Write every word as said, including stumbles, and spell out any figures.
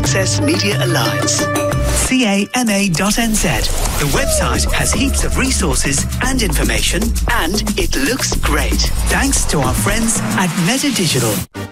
Access Media Alliance. C A M A dot N Z. The website has heaps of resources and information, and it looks great. Thanks to our friends at Meta Digital.